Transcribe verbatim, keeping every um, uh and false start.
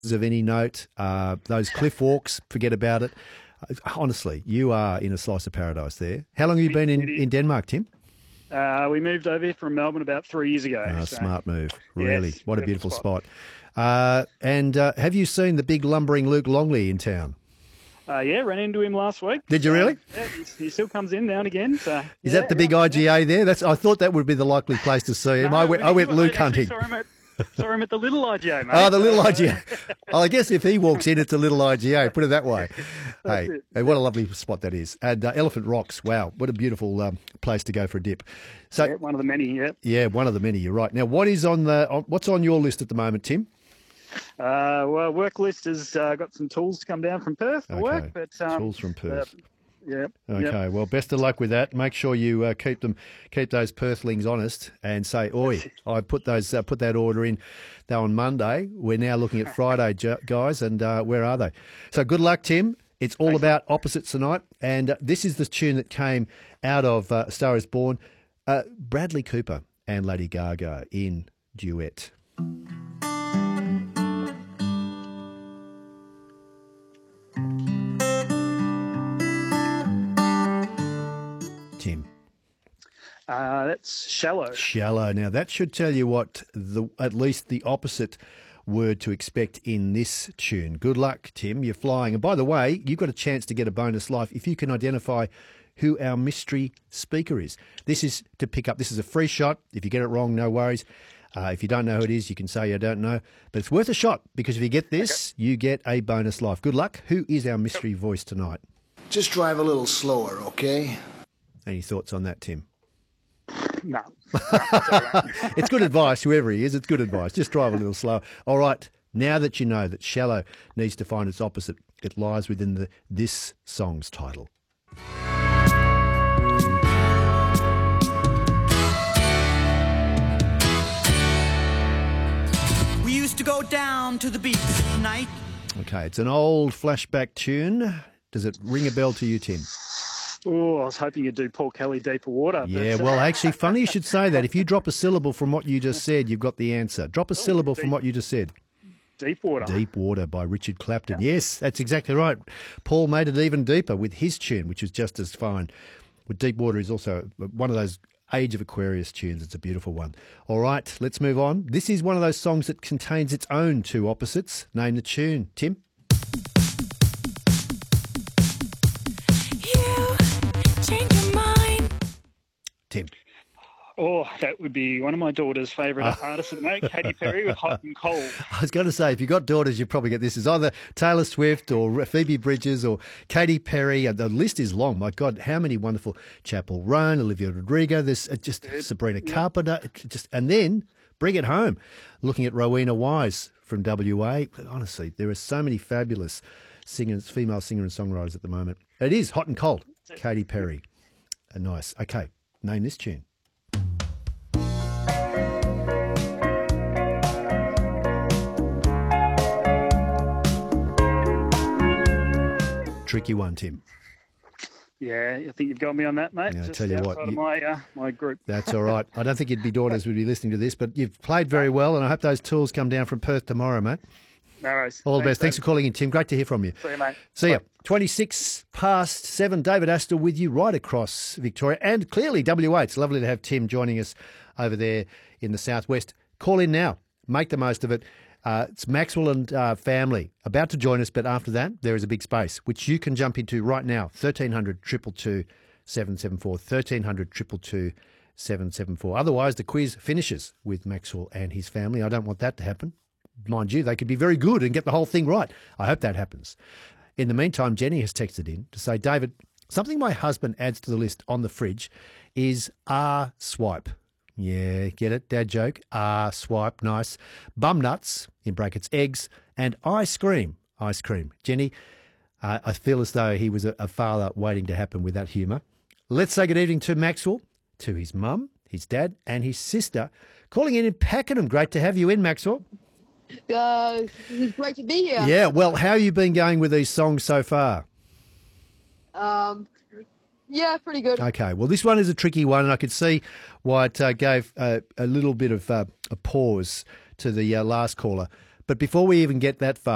of any note. Uh, those cliff walks, forget about it. Honestly, you are in a slice of paradise there. How long have you been in, in Denmark, Tim? Uh, we moved over here from Melbourne about three years ago. Oh, so. Smart move, really. Yes, what a beautiful spot. spot. Uh, and uh, have you seen the big lumbering Luke Longley in town? Uh, yeah, ran into him last week. Did you really? Uh, yeah, he, he still comes in now and again. So, Is yeah, that the big yeah, I G A yeah. there? That's. I thought that would be the likely place to see him. No, I went, we- I went we Luke actually hunting. Saw him, at, saw him at the little I G A, mate. Oh, the little So, I G A. Well, I guess if he walks in, it's a little I G A. Put it that way. Hey, it. hey, what a lovely spot that is. And uh, Elephant Rocks, wow, what a beautiful um, place to go for a dip. So, yeah, one of the many, yeah. yeah, one of the many. You're right. Now, what is on the? On, what's on your list at the moment, Tim? Uh, well, work list has uh, got some tools to come down from Perth for Okay. work. But, um, Tools from Perth. Uh, yeah. Okay, Yep. well, best of luck with that. Make sure you uh, keep them, keep those Perthlings honest, and say, "Oi, I put those, uh, put that order in. They're on Monday. We're now looking at Friday, ju- guys, and uh, where are they?" So, good luck, Tim. It's all about opposites tonight, and uh, this is the tune that came out of uh, Star Is Born. Uh, Bradley Cooper and Lady Gaga in duet. Tim. Uh, that's Shallow. Shallow. Now, that should tell you what the at least the opposite word to expect in this tune. Good luck, Tim. You're flying. And by the way, you've got a chance to get a bonus life if you can identify who our mystery speaker is. This is to pick up. This is a free shot. If you get it wrong, no worries. Uh, if you don't know who it is, you can say you don't know. But it's worth a shot because if you get this, okay, you get a bonus life. Good luck. Who is our mystery voice tonight? Just drive a little slower, okay? Any thoughts on that, Tim? No. no it's all right. It's good advice, whoever he is. It's good advice. Just drive a little slower. All right. Now that you know that Shallow needs to find its opposite, it lies within the this song's title. We used to go down to the beach at night. Okay, it's an old flashback tune. Does it ring a bell to you, Tim? Oh, I was hoping you'd do Paul Kelly, Deeper Water. Yeah, but, uh, well, actually, funny you should say that. If you drop a syllable from what you just said, you've got the answer. Drop a syllable from what you just said. Deep Water. Deep Water by Richard Clapton. Yes, that's exactly right. Paul made it even deeper with his tune, which was just as fine. But Deep Water is also one of those Age of Aquarius tunes. It's a beautiful one. All right, let's move on. This is one of those songs that contains its own two opposites. Name the tune, Tim. You change your mind. Tim. Oh, that would be one of my daughter's favourite artists at the moment, Katy Perry with Hot and Cold. I was going to say, if you've got daughters, you probably get this. It's either Taylor Swift or Phoebe Bridgers or Katy Perry. And the list is long. My God, how many wonderful Chapel Roan, Olivia Rodrigo, there's uh, just Sabrina Carpenter. It just And then bring it home, looking at Rowena Wise from W A. Honestly, there are so many fabulous singers, female singer and songwriters at the moment. It is Hot and Cold, Katy Perry. Uh, nice. Okay, name this tune. Tricky one, Tim. Yeah, I think you've got me on that, mate. Yeah, I Just tell you what, outside you- of my, uh, my group. That's all right. I don't think you'd be daughters would be listening to this, but you've played very well, and I hope those tools come down from Perth tomorrow, mate. No worries. All the best. Thanks for calling in, Tim. Great to hear from you. See you, mate. See ya. twenty-six past seven. David Astor with you right across Victoria and clearly W A. It's lovely to have Tim joining us over there in the southwest. Call in now. Make the most of it. Uh, it's Maxwell and uh, family about to join us, but after that, there is a big space, which you can jump into right now. thirteen hundred, two two two, seven seven four. thirteen hundred, two two two, seven seven four. Otherwise, the quiz finishes with Maxwell and his family. I don't want that to happen. Mind you, they could be very good and get the whole thing right. I hope that happens. In the meantime, Jenny has texted in to say, David, something my husband adds to the list on the fridge is R swipe. Yeah, get it? Dad joke. R swipe, nice. Bum nuts, in brackets, eggs, and ice cream. Ice cream. Jenny, uh, I feel as though he was a, a father waiting to happen with that humour. Let's say good evening to Maxwell, to his mum, his dad, and his sister. Calling in in Pakenham. Great to have you in, Maxwell. Uh, it's great to be here. Yeah, well, how have you been going with these songs so far? Um, yeah, pretty good. Okay, well, this one is a tricky one, and I could see why it uh, gave uh, a little bit of uh, a pause to the uh, last caller. But before we even get that far,